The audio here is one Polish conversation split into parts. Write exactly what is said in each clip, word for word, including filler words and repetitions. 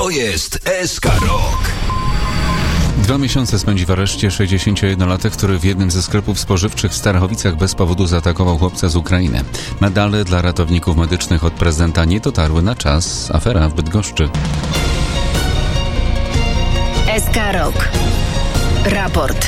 To jest S K Rock. Dwa miesiące spędzi w areszcie sześćdziesięciojednolatek, który w jednym ze sklepów spożywczych w Starachowicach bez powodu zaatakował chłopca z Ukrainy. Medale dla ratowników medycznych od prezydenta nie dotarły na czas. Afera w Bydgoszczy. S K Rock. Raport.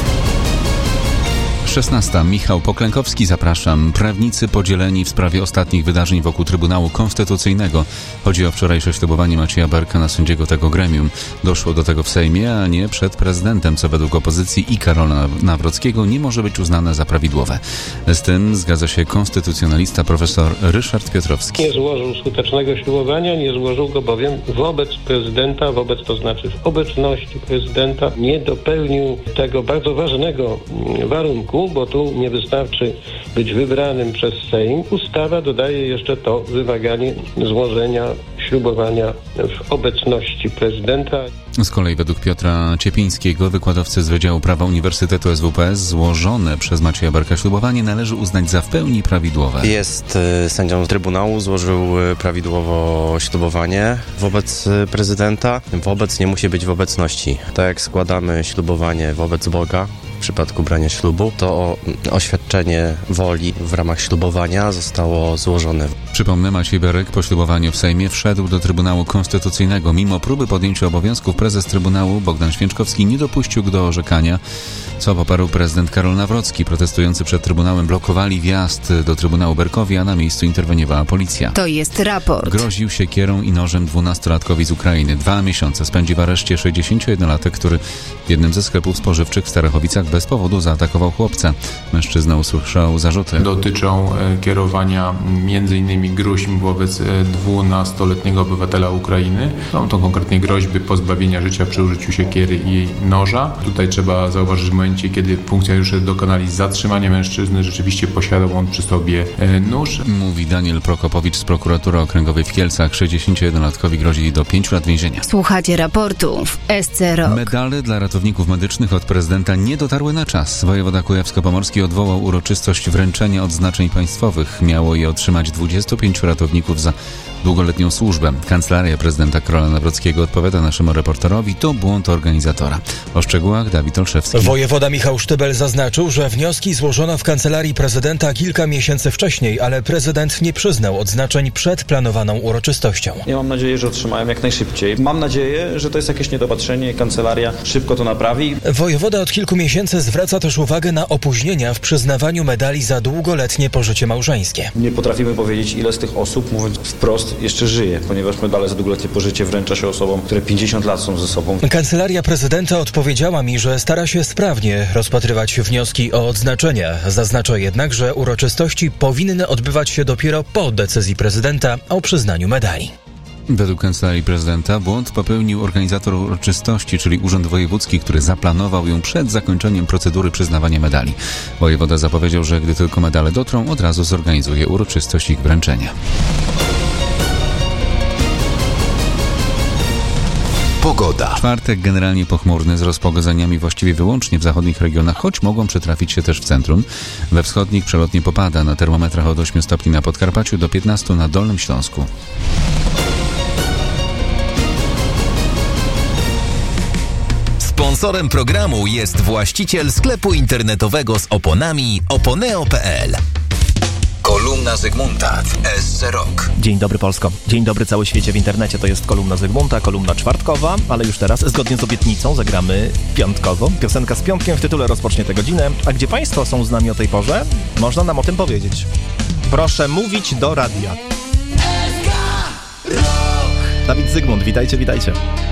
szesnasta. Michał Poklękowski, zapraszam. Prawnicy podzieleni w sprawie ostatnich wydarzeń wokół Trybunału Konstytucyjnego. Chodzi o wczorajsze ślubowanie Macieja Berka na sędziego tego gremium. Doszło do tego w Sejmie, a nie przed prezydentem, co według opozycji i Karola Nawrockiego nie może być uznane za prawidłowe. Z tym zgadza się konstytucjonalista profesor Ryszard Piotrowski. Nie złożył skutecznego ślubowania, nie złożył go bowiem wobec prezydenta, wobec to znaczy w obecności prezydenta, nie dopełnił tego bardzo ważnego warunku, bo tu nie wystarczy być wybranym przez Sejm. Ustawa dodaje jeszcze to wymaganie złożenia ślubowania w obecności prezydenta. Z kolei według Piotra Ciepińskiego, wykładowcy z Wydziału Prawa Uniwersytetu S W P S, złożone przez Macieja Berka ślubowanie należy uznać za w pełni prawidłowe. Jest sędzią Trybunału, złożył prawidłowo ślubowanie wobec prezydenta. Wobec nie musi być w obecności. Tak jak składamy ślubowanie wobec Boga, w przypadku brania ślubu, to oświadczenie woli w ramach ślubowania zostało złożone. Przypomnę, Maciej Berek po ślubowaniu w Sejmie wszedł do Trybunału Konstytucyjnego. Mimo próby podjęcia obowiązków prezes Trybunału Bogdan Święczkowski nie dopuścił go do orzekania, co poparł prezydent Karol Nawrocki. Protestujący przed Trybunałem blokowali wjazd do Trybunału Berkowi, a na miejscu interweniowała policja. To jest raport. Groził siekierą i nożem dwunastolatkowi z Ukrainy. Dwa miesiące spędzi w areszcie sześćdziesięciojednolatek, który w jednym ze sklepów spożywczych w Starachowicach bez powodu zaatakował chłopca. Mężczyzna usłyszał zarzuty. Dotyczą kierowania m.in. gróźb wobec dwunastoletniego obywatela Ukrainy. Są to konkretnie groźby pozbawienia życia przy użyciu siekiery i noża. Tutaj trzeba zauważyć, że w momencie, kiedy funkcjonariusze dokonali zatrzymania mężczyzny, rzeczywiście posiadał on przy sobie nóż. Mówi Daniel Prokopowicz z prokuratury okręgowej w Kielcach. sześćdziesięciojednolatkowi grozi do pięciu lat więzienia. Słuchacie raportu w S C Rock. Medale dla ratowników medycznych od prezydenta nie dotarły na czas. Wojewoda kujawsko-pomorski odwołał uroczystość wręczenia odznaczeń państwowych. Miało je otrzymać dwudziestu pięciu ratowników za długoletnią służbę. Kancelaria prezydenta Karola Nawrockiego odpowiada naszemu reporterowi, to błąd organizatora. O szczegółach Dawid Olszewski. Wojewoda Michał Sztybel zaznaczył, że wnioski złożono w kancelarii prezydenta kilka miesięcy wcześniej, ale prezydent nie przyznał odznaczeń przed planowaną uroczystością. Ja mam nadzieję, że otrzymają jak najszybciej. Mam nadzieję, że to jest jakieś niedopatrzenie i kancelaria szybko to naprawi. Wojewoda od kilku miesięcy zwraca też uwagę na opóźnienia w przyznawaniu medali za długoletnie pożycie małżeńskie. Nie potrafimy powiedzieć, ile z tych osób, mówiąc wprost, jeszcze żyje, ponieważ medale za długoletnie pożycie wręcza się osobom, które pięćdziesiąt lat są ze sobą. Kancelaria prezydenta odpowiedziała mi, że stara się sprawnie rozpatrywać wnioski o odznaczenia. Zaznacza jednak, że uroczystości powinny odbywać się dopiero po decyzji prezydenta o przyznaniu medali. Według Kancelarii Prezydenta błąd popełnił organizator uroczystości, czyli Urząd Wojewódzki, który zaplanował ją przed zakończeniem procedury przyznawania medali. Wojewoda zapowiedział, że gdy tylko medale dotrą, od razu zorganizuje uroczystość ich wręczenia. Pogoda. Czwartek generalnie pochmurny z rozpogodzeniami właściwie wyłącznie w zachodnich regionach, choć mogą przytrafić się też w centrum. We wschodnich przelotnie popada, na termometrach od ośmiu stopni na Podkarpaciu do piętnastu na Dolnym Śląsku. Sponsorem programu jest właściciel sklepu internetowego z oponami oponeo kropka p l. Kolumna Zygmunta w S C Rock. Dzień dobry Polsko. Dzień dobry cały świecie w internecie. To jest kolumna Zygmunta, kolumna czwartkowa, ale już teraz, zgodnie z obietnicą, zagramy piątkową. Piosenka z piątkiem w tytule rozpocznie tę godzinę. A gdzie Państwo są z nami o tej porze? Można nam o tym powiedzieć. Proszę mówić do radia. Dawid Zygmunt, witajcie, witajcie.